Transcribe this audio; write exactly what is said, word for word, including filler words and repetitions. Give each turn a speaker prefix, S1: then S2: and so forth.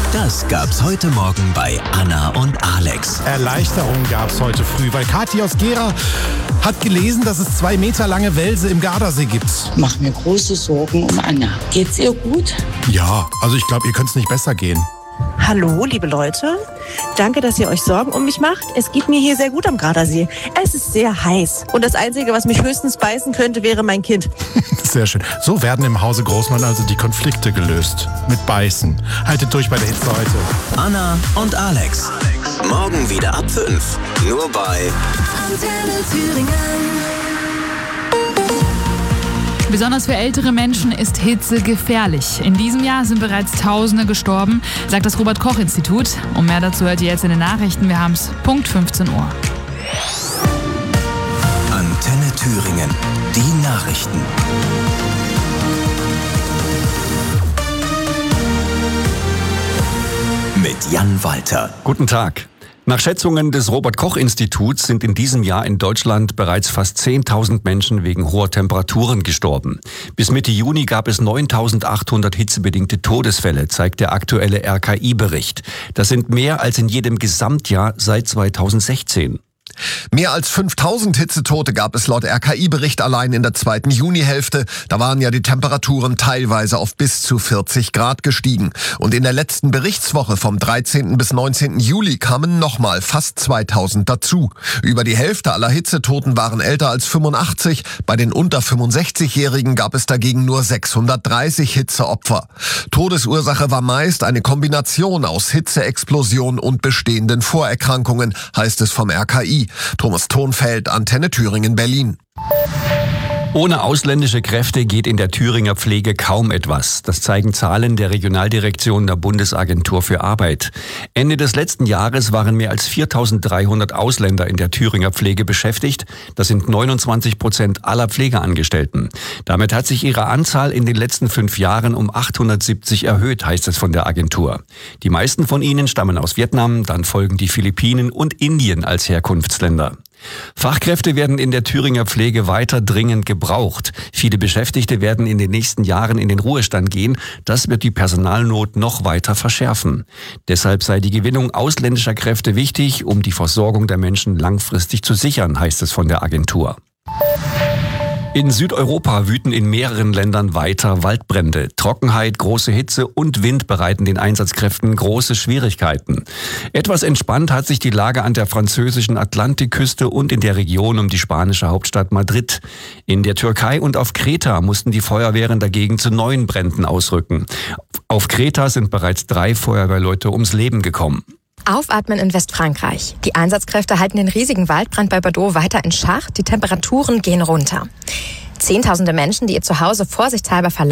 S1: Das gab's heute Morgen bei Anna und Alex.
S2: Erleichterung gab's heute früh, weil Kathi aus Gera hat gelesen, dass es zwei Meter lange Welse im Gardasee gibt.
S3: Mach mir große Sorgen um Anna. Geht's ihr gut?
S2: Ja, also ich glaube, ihr könnt's nicht besser gehen.
S4: Hallo, liebe Leute. Danke, dass ihr euch Sorgen um mich macht. Es geht mir hier sehr gut am Gardasee. Es ist sehr heiß. Und das Einzige, was mich höchstens beißen könnte, wäre mein Kind.
S2: Sehr schön. So werden im Hause Großmann also die Konflikte gelöst. Mit Beißen. Haltet durch bei der Hitze heute.
S1: Anna und Alex. Morgen wieder ab fünf. Nur bei
S5: Antenne Thüringen.
S6: Besonders für ältere Menschen ist Hitze gefährlich. In diesem Jahr sind bereits Tausende gestorben, sagt das Robert-Koch-Institut. Und mehr dazu hört ihr jetzt in den Nachrichten. Wir haben es Punkt fünfzehn Uhr.
S1: Antenne Thüringen. Die Nachrichten. Mit Jan Walter.
S7: Guten Tag. Nach Schätzungen des Robert-Koch-Instituts sind in diesem Jahr in Deutschland bereits fast zehntausend Menschen wegen hoher Temperaturen gestorben. Bis Mitte Juni gab es neuntausendachthundert hitzebedingte Todesfälle, zeigt der aktuelle R K I-Bericht. Das sind mehr als in jedem Gesamtjahr seit zweitausendsechzehn.
S8: Mehr als fünftausend Hitzetote gab es laut R K I-Bericht allein in der zweiten Junihälfte. Da waren ja die Temperaturen teilweise auf bis zu vierzig Grad gestiegen. Und in der letzten Berichtswoche vom dreizehnten bis neunzehnten Juli kamen nochmal fast zweitausend dazu. Über die Hälfte aller Hitzetoten waren älter als fünfundachtzig. Bei den unter fünfundsechzigjährigen gab es dagegen nur sechshundertdreißig Hitzeopfer. Todesursache war meist eine Kombination aus Hitzeexplosion und bestehenden Vorerkrankungen, heißt es vom R K I. Thomas Thonfeld, Antenne Thüringen, Berlin.
S7: Ohne ausländische Kräfte geht in der Thüringer Pflege kaum etwas. Das zeigen Zahlen der Regionaldirektion der Bundesagentur für Arbeit. Ende des letzten Jahres waren mehr als viertausenddreihundert Ausländer in der Thüringer Pflege beschäftigt. Das sind neunundzwanzig Prozent aller Pflegeangestellten. Damit hat sich ihre Anzahl in den letzten fünf Jahren um achthundertsiebzig erhöht, heißt es von der Agentur. Die meisten von ihnen stammen aus Vietnam, dann folgen die Philippinen und Indien als Herkunftsländer. Fachkräfte werden in der Thüringer Pflege weiter dringend gebraucht. Viele Beschäftigte werden in den nächsten Jahren in den Ruhestand gehen. Das wird die Personalnot noch weiter verschärfen. Deshalb sei die Gewinnung ausländischer Kräfte wichtig, um die Versorgung der Menschen langfristig zu sichern, heißt es von der Agentur. In Südeuropa wüten in mehreren Ländern weiter Waldbrände. Trockenheit, große Hitze und Wind bereiten den Einsatzkräften große Schwierigkeiten. Etwas entspannt hat sich die Lage an der französischen Atlantikküste und in der Region um die spanische Hauptstadt Madrid. In der Türkei und auf Kreta mussten die Feuerwehren dagegen zu neuen Bränden ausrücken. Auf Kreta sind bereits drei Feuerwehrleute ums Leben gekommen.
S9: Aufatmen in Westfrankreich. Die Einsatzkräfte halten den riesigen Waldbrand bei Bordeaux weiter in Schach. Die Temperaturen gehen runter. Zehntausende Menschen, die ihr Zuhause vorsichtshalber verlassen,